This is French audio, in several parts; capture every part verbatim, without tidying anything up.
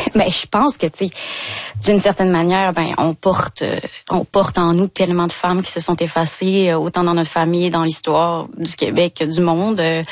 Ben, je pense que, tu sais, d'une certaine manière, ben, on porte, euh, on porte en nous tellement de femmes qui se sont effacées, euh, autant dans notre famille, dans l'histoire du Québec que du monde. Euh,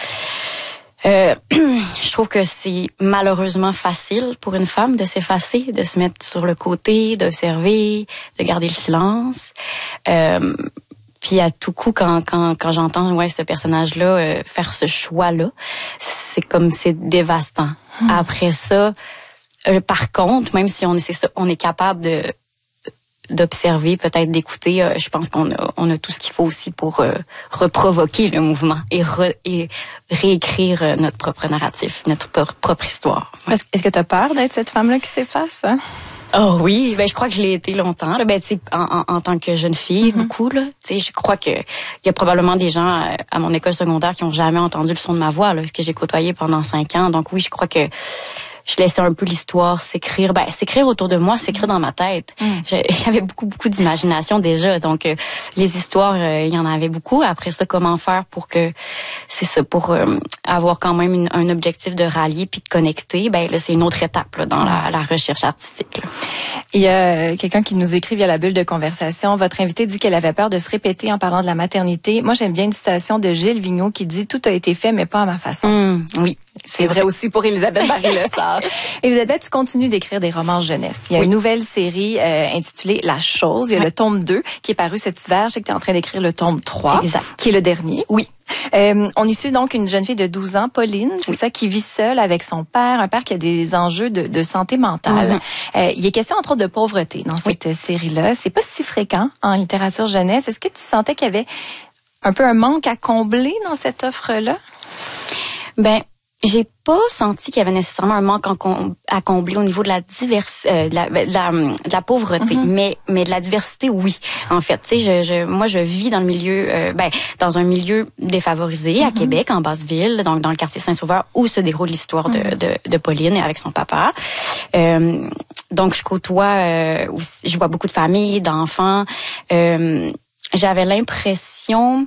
euh, je trouve que c'est malheureusement facile pour une femme de s'effacer, de se mettre sur le côté, d'observer, de garder le silence. Euh, Puis à tout coup, quand quand quand j'entends ouais ce personnage-là euh, faire ce choix-là, c'est comme c'est dévastant. Mmh. Après ça, euh, par contre, même si on est c'est ça, on est capable de d'observer, peut-être d'écouter, euh, je pense qu'on a on a tout ce qu'il faut aussi pour euh, reprovoquer le mouvement et re, et réécrire euh, notre propre narratif, notre propre histoire. Ouais. Est-ce, est-ce que tu as peur d'être cette femme-là qui s'efface? Hein? Oh oui, ben je crois que je l'ai été longtemps. Là. Ben tu sais, en, en, en tant que jeune fille, mm-hmm. beaucoup là. Tu sais, je crois que il y a probablement des gens à, à mon école secondaire qui ont jamais entendu le son de ma voix, là, que j'ai côtoyé pendant cinq ans. Donc oui, je crois que je laissais un peu l'histoire s'écrire. Ben s'écrire autour de moi, s'écrire dans ma tête. Mm. J'avais beaucoup beaucoup d'imagination déjà. Donc euh, les histoires, euh, il y en avait beaucoup. Après ça, comment faire pour que c'est ça, pour euh, avoir quand même une, un objectif de rallier puis de connecter. Ben là, c'est une autre étape là, dans la, la recherche artistique. Là. Il y a quelqu'un qui nous écrit via la bulle de conversation. Votre invitée dit qu'elle avait peur de se répéter en parlant de la maternité. Moi, j'aime bien une citation de Gilles Vigneault qui dit « Tout a été fait, mais pas à ma façon mmh, ». Oui, c'est vrai aussi pour Elisabeth Barré-Lessard. Elisabeth, tu continues d'écrire des romans jeunesse. Il y a oui. une nouvelle série euh, intitulée La Chose. Il y a oui. le tome deux qui est paru cet hiver. Je sais que tu es en train d'écrire le tome trois, exact. qui est le dernier. Oui. Euh, on y suit donc une jeune fille de douze ans, Pauline, c'est oui. ça, qui vit seule avec son père, un père qui a des enjeux de, de santé mentale. Mm-hmm. Euh, il est question entre autres de pauvreté dans cette oui. série-là. C'est pas si fréquent en littérature jeunesse. Est-ce que tu sentais qu'il y avait un peu un manque à combler dans cette offre-là? Ben, j'ai pas senti qu'il y avait nécessairement un manque à combler au niveau de la diversité, euh, de, la, de, la, de la pauvreté, mm-hmm. mais mais de la diversité, oui. En fait, tu sais, je, je, moi, je vis dans le milieu, euh, ben, dans un milieu défavorisé mm-hmm. à Québec, en Basse-Ville, donc dans le quartier Saint-Sauveur, où se déroule l'histoire mm-hmm. de, de de Pauline avec son papa. Euh, donc, je côtoie, euh, aussi, je vois beaucoup de familles, d'enfants. Euh, j'avais l'impression,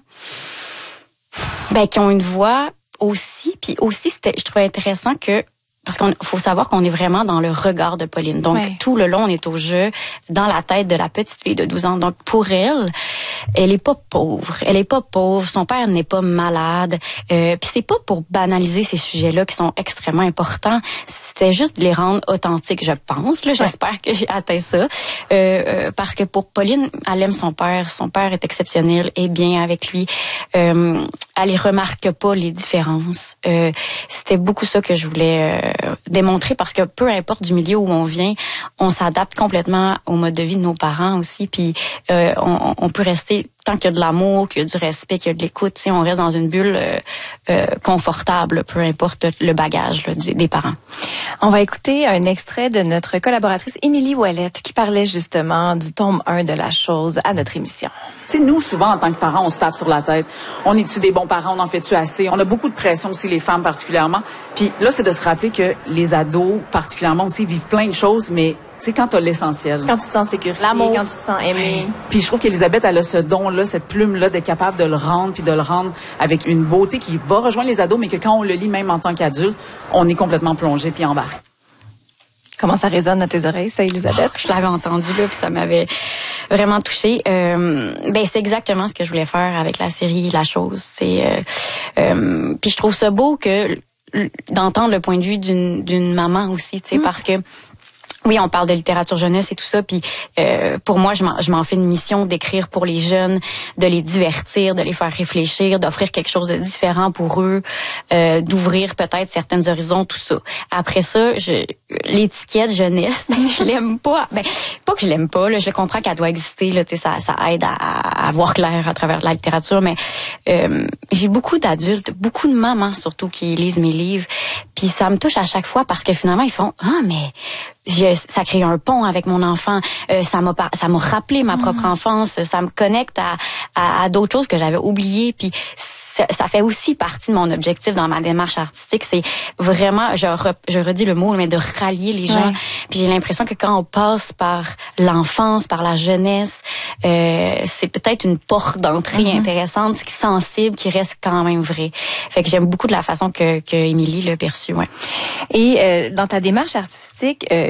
ben, qu'ils ont une voix. Aussi, puis aussi, c'était, je trouvais intéressant que, parce qu'il faut savoir qu'on est vraiment dans le regard de Pauline. Donc, ouais. tout le long, on est au jeu, dans la tête de la petite fille de douze ans. Donc, pour elle, elle est pas pauvre. Elle est pas pauvre. Son père n'est pas malade. Euh, puis c'est pas pour banaliser ces sujets-là qui sont extrêmement importants. C'était juste de les rendre authentiques, je pense. Là, j'espère ouais. que j'ai atteint ça. Euh, euh, parce que pour Pauline, elle aime son père. Son père est exceptionnel, est bien avec lui. Euh, elle ne remarque pas les différences. Euh, c'était beaucoup ça que je voulais euh, démontrer parce que peu importe du milieu où on vient, on s'adapte complètement au mode de vie de nos parents aussi. Puis euh, on, on peut rester tant qu'il y a de l'amour, qu'il y a du respect, qu'il y a de l'écoute, tu sais, on reste dans une bulle euh, euh, confortable, peu importe le bagage là, des parents. On va écouter un extrait de notre collaboratrice Émilie Ouellette qui parlait justement du tome un de La Chose à notre émission. Tu sais, nous, souvent, en tant que parents, on se tape sur la tête. On est-tu des bons parents? On en fait-tu assez? On a beaucoup de pression aussi, les femmes particulièrement. Puis là, c'est de se rappeler que les ados, particulièrement aussi, vivent plein de choses, mais tu sais, quand t'as l'essentiel. Quand tu te sens sécurité, l'amour, quand tu te sens aimé. Puis je trouve qu'Elisabeth, elle a ce don-là, cette plume-là, d'être capable de le rendre, puis de le rendre avec une beauté qui va rejoindre les ados, mais que quand on le lit, même en tant qu'adulte, on est complètement plongé puis embarqué. Comment ça résonne dans tes oreilles, ça, Elisabeth? Oh, je l'avais entendu, là, puis ça m'avait vraiment touchée. Euh, ben, c'est exactement ce que je voulais faire avec la série La Chose. C'est, euh, euh, puis je trouve ça beau que d'entendre le point de vue d'une, d'une maman aussi, tu sais, mmh. parce que oui, on parle de littérature jeunesse et tout ça, puis euh, pour moi, je m'en, je m'en fais une mission d'écrire pour les jeunes, de les divertir, de les faire réfléchir, d'offrir quelque chose de différent pour eux, euh, d'ouvrir peut-être certains horizons, tout ça. Après ça, je, l'étiquette jeunesse, ben, je l'aime pas. Ben, pas que je l'aime pas, là, je comprends qu'elle doit exister, là, tu sais, ça, ça aide à, à voir clair à travers la littérature, mais euh, j'ai beaucoup d'adultes, beaucoup de mamans surtout qui lisent mes livres, puis ça me touche à chaque fois parce que finalement ils font ah mais Je, ça crée un pont avec mon enfant. Euh, ça m'a ça m'a rappelé ma propre enfance. Ça me connecte à, à, à d'autres choses que j'avais oubliées. Puis ça, ça fait aussi partie de mon objectif dans ma démarche artistique. C'est vraiment, je, re, je redis le mot, mais de rallier les gens. Ouais. Puis j'ai l'impression que quand on passe par l'enfance, par la jeunesse, euh, c'est peut-être une porte d'entrée mm-hmm. intéressante, sensible, qui reste quand même vraie. Fait que j'aime beaucoup de la façon que, que Émilie l'a perçue. Ouais. Et euh, dans ta démarche artistique, euh,